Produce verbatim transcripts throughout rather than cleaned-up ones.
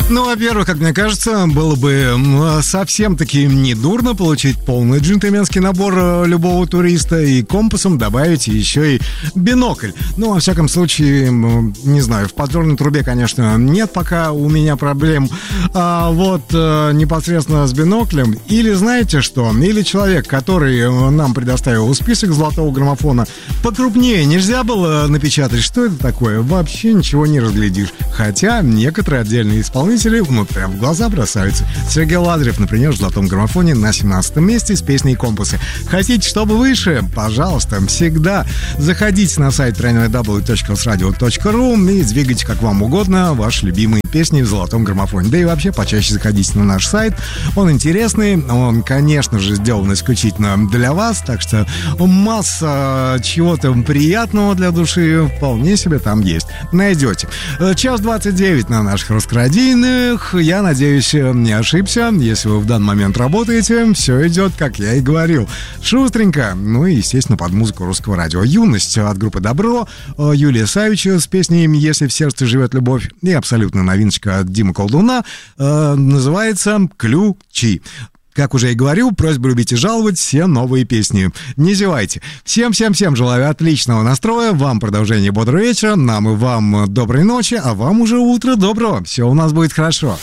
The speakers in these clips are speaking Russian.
Ну, во-первых, как мне кажется, было бы совсем-таки недурно получить полный джентльменский набор любого туриста и компасом добавить еще и бинокль. Ну, во всяком случае, не знаю, в подзорной трубе, конечно, нет пока у меня проблем. А вот непосредственно с биноклем. Или знаете что? Или человек, который нам предоставил список золотого граммофона, покрупнее нельзя было напечатать? Что это такое? Вообще ничего не разглядишь. Хотя некоторые отдельные исполнители ну, прям в глаза бросаются. Сергей Лазарев, например, в «Золотом граммофоне» на семнадцатом месте с песней «Компасы». Хотите, чтобы выше? Пожалуйста, всегда заходите на сайт дабл ю дабл ю дабл ю точка русрадио точка ру и двигайте как вам угодно ваши любимые песни в «Золотом граммофоне». Да и вообще почаще заходите на наш сайт. Он интересный, он, конечно же, сделан исключительно для вас, так что масса чего-то приятного для души вполне себе там есть. Найдете. Час двадцать девять на наших раскрадийных. Я надеюсь, не ошибся. Если вы в данный момент работаете, все идет, как я и говорил. Шустренько. Ну и, естественно, под музыку русского радио. «Юность» от группы «Добро», Юлия Савичева с песней «Если в сердце живет любовь». И абсолютно новиночка от Димы Колдуна. Э, называется «Ключи». Как уже и говорил, просьба любить и жаловать все новые песни. Не зевайте. Всем-всем-всем желаю отличного настроя, вам продолжение бодрого вечера, нам и вам доброй ночи, а вам уже утро доброго. Все у нас будет хорошо.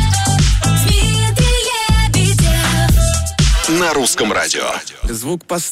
На русском радио. Звук по